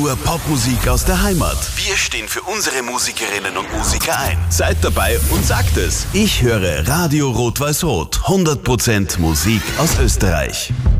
Nur Popmusik aus der Heimat. Wir stehen für unsere Musikerinnen und Musiker ein. Seid dabei und sagt es. Ich höre Radio Rot-Weiß-Rot. 100% Musik aus Österreich.